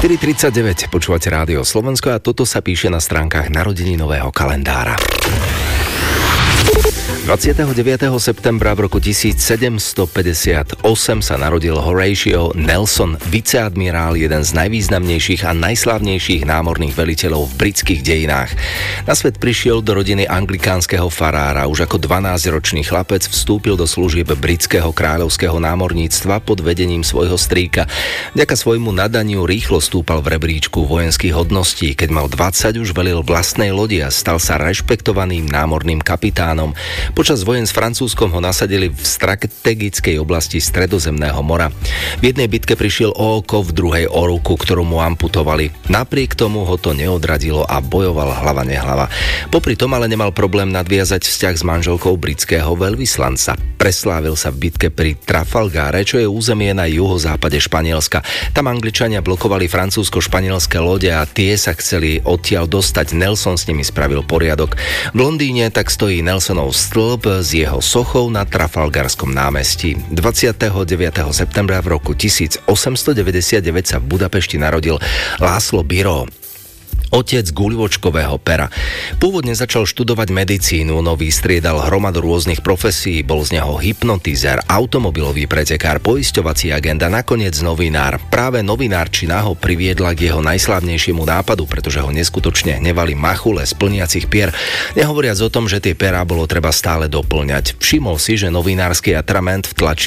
4:39, počúvate Rádio Slovensko a toto sa píše na stránkach narodeninového kalendára. 29. septembra v roku 1758 sa narodil Horatio Nelson, viceadmirál, jeden z najvýznamnejších a najslávnejších námorných veliteľov v britských dejinách. Na svet prišiel do rodiny anglikánskeho farára. Už ako 12-ročný chlapec vstúpil do služieb britského kráľovského námorníctva pod vedením svojho strýka. Vďaka svojmu nadaniu rýchlo stúpal v rebríčku vojenských hodností. Keď mal 20, už velil vlastnej lodi a stal sa rešpektovaným námorným kapitánom. Počas vojen s Francúzskom ho nasadili v strategickej oblasti Stredozemného mora. V jednej bitke prišiel o oko, v druhej o ruku, ktorú mu amputovali. Napriek tomu ho to neodradilo a bojoval hlava nehlava. Popri tom ale nemal problém nadviazať vzťah s manželkou britského veľvyslanca. Preslávil sa v bitke pri Trafalgáre, čo je územie na juhozápade Španielska. Tam Angličania blokovali francúzsko-španielské lode a tie sa chceli odtiaľ dostať. Nelson s nimi spravil poriadok. V Londýne tak stojí Nelsonov stĺp s jeho sochou na Trafalgarskom námestí. 29. septembra v roku 1899 sa v Budapešti narodil László Bíró, otec guľôčkového pera. Pôvodne začal študovať medicínu, no vystriedal hromadu rôznych profesí. Bol z neho hypnotizér, automobilový pretekár, poisťovací agent a nakoniec novinár. Práve novinárčina ho priviedla k jeho najslávnejšiemu nápadu, pretože ho neskutočne hnevali machule z plniacich pier. Nehovoriac o tom, že tie perá bolo treba stále doplňať. Všimol si, že novinársky atrament v tlači